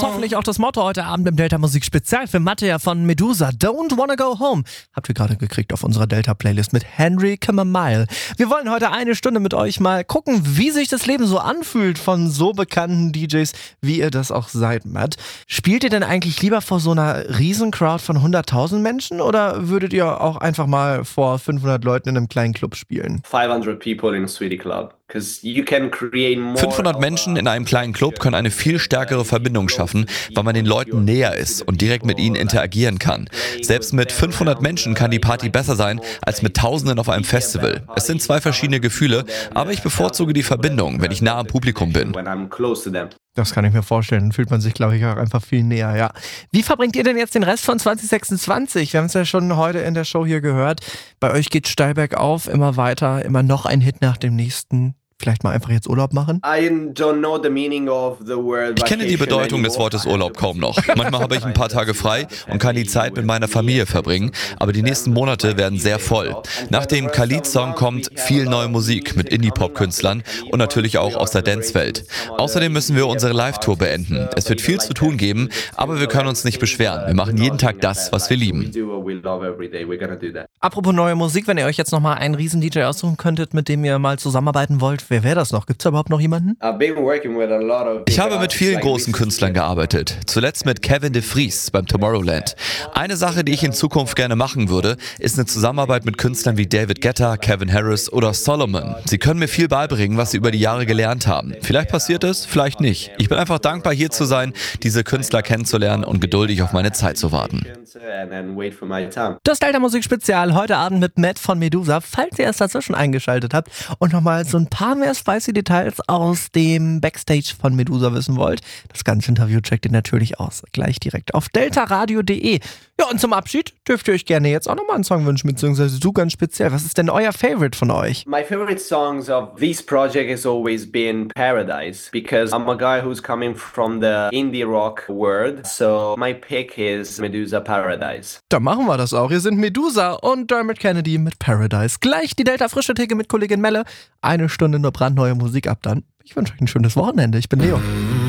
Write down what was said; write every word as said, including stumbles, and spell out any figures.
ist hoffentlich auch das Motto heute Abend im Delta Musik Spezial für Mattea von Medusa. Don't Wanna Go Home. Habt ihr gerade gekriegt auf unserer Delta-Playlist mit Henry Chamomile. Wir wollen heute eine Stunde mit euch mal gucken, wie sich das Leben so anfühlt von so bekannten D Js, wie ihr das auch seid, Matt. Spielt ihr denn eigentlich lieber vor so einer Riesencrowd von hunderttausend Menschen oder würdet ihr auch einfach mal vor fünfhundert Leuten in einem kleinen Club spielen? fünfhundert people in a sweetie club. fünfhundert Menschen in einem kleinen Club können eine viel stärkere Verbindung schaffen, weil man den Leuten näher ist und direkt mit ihnen interagieren kann. Selbst mit fünfhundert Menschen kann die Party besser sein als mit Tausenden auf einem Festival. Es sind zwei verschiedene Gefühle, aber ich bevorzuge die Verbindung, wenn ich nah am Publikum bin. Das kann ich mir vorstellen. Dann fühlt man sich, glaube ich, auch einfach viel näher, ja. Wie verbringt ihr denn jetzt den Rest von zwanzig sechsundzwanzig? Wir haben es ja schon heute in der Show hier gehört. Bei euch geht steil bergauf, immer weiter, immer noch ein Hit nach dem nächsten. Vielleicht mal einfach jetzt Urlaub machen? Ich kenne die Bedeutung des Wortes Urlaub kaum noch. Manchmal habe ich ein paar Tage frei und kann die Zeit mit meiner Familie verbringen, aber die nächsten Monate werden sehr voll. Nach dem Khalid-Song kommt viel neue Musik mit Indie-Pop-Künstlern und natürlich auch aus der Dance-Welt. Außerdem müssen wir unsere Live-Tour beenden. Es wird viel zu tun geben, aber wir können uns nicht beschweren. Wir machen jeden Tag das, was wir lieben. Apropos neue Musik, wenn ihr euch jetzt nochmal einen riesen D J aussuchen könntet, mit dem ihr mal zusammenarbeiten wollt, wer wäre das noch? Gibt es da überhaupt noch jemanden? Ich habe mit vielen großen Künstlern gearbeitet. Zuletzt mit Kevin de Vries beim Tomorrowland. Eine Sache, die ich in Zukunft gerne machen würde, ist eine Zusammenarbeit mit Künstlern wie David Guetta, Kevin Harris oder Solomon. Sie können mir viel beibringen, was sie über die Jahre gelernt haben. Vielleicht passiert es, vielleicht nicht. Ich bin einfach dankbar, hier zu sein, diese Künstler kennenzulernen und geduldig auf meine Zeit zu warten. Das Delta Musik Spezial heute Abend mit Matt von Medusa. Falls ihr erst dazwischen eingeschaltet habt und nochmal so ein paar mehr spicy Details aus dem Backstage von Medusa wissen wollt, das ganze Interview checkt ihr natürlich aus. Gleich direkt auf deltaradio punkt de. Ja, und zum Abschied dürft ihr euch gerne jetzt auch nochmal einen Song wünschen, beziehungsweise du ganz speziell. Was ist denn euer Favorite von euch? My favorite songs of this project has always been Paradise, because I'm a guy who's coming from the indie rock world, so my pick is Medusa Paradise. Dann machen wir das auch. Hier sind Medusa und Dermot Kennedy mit Paradise. Gleich die Delta Frische Theke mit Kollegin Melle. Eine Stunde nur brandneue Musik ab dann. Ich wünsche euch ein schönes Wochenende. Ich bin Leo.